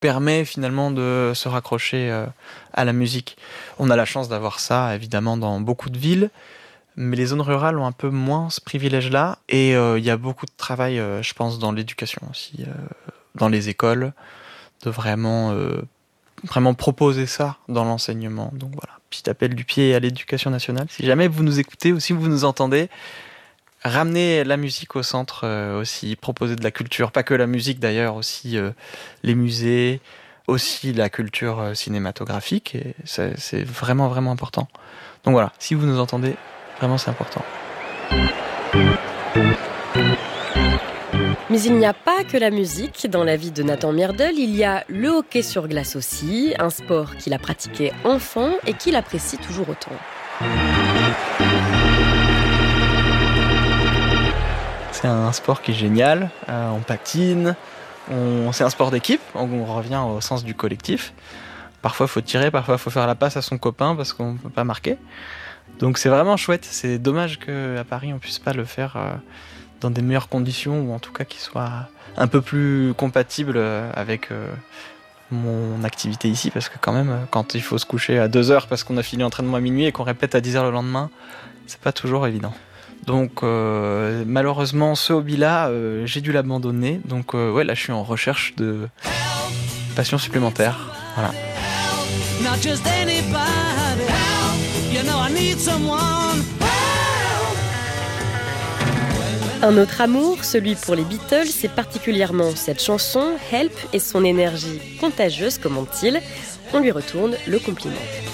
permet finalement de se raccrocher à la musique. On a la chance d'avoir ça, évidemment, dans beaucoup de villes, mais les zones rurales ont un peu moins ce privilège-là. Et il y a beaucoup de travail, je pense, dans l'éducation aussi, dans les écoles, de vraiment proposer ça dans l'enseignement. Donc voilà, petit appel du pied à l'éducation nationale. Si jamais vous nous écoutez ou si vous nous entendez, ramener la musique au centre aussi, proposer de la culture, pas que la musique d'ailleurs, aussi les musées, aussi la culture cinématographique, et c'est vraiment vraiment important. Donc voilà, si vous nous entendez, vraiment c'est important. Mais il n'y a pas que la musique dans la vie de Nathan Myrdal, il y a le hockey sur glace aussi, un sport qu'il a pratiqué enfant et qu'il apprécie toujours autant. C'est un sport qui est génial, on patine, c'est un sport d'équipe, on revient au sens du collectif. Parfois il faut tirer, parfois il faut faire la passe à son copain parce qu'on ne peut pas marquer. Donc c'est vraiment chouette, c'est dommage qu'à Paris on ne puisse pas le faire dans des meilleures conditions, ou en tout cas qu'il soit un peu plus compatible avec mon activité ici, parce que quand même, quand il faut se coucher à 2h parce qu'on a fini l'entraînement à minuit et qu'on répète à 10h le lendemain, c'est pas toujours évident. Donc malheureusement ce hobby-là, j'ai dû l'abandonner. Donc ouais, là je suis en recherche de passion supplémentaire. Voilà. Un autre amour, celui pour les Beatles, et particulièrement cette chanson, Help, et son énergie contagieuse, commente-t-il. On lui retourne le compliment.